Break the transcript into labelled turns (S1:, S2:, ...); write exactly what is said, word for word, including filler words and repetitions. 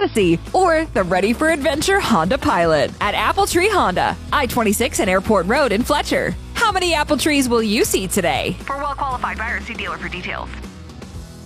S1: Odyssey, or the Ready for Adventure Honda Pilot at Apple Tree Honda, I twenty-six and Airport Road in Fletcher. How many apple trees will you see today?
S2: For well-qualified buyers, see dealer for details.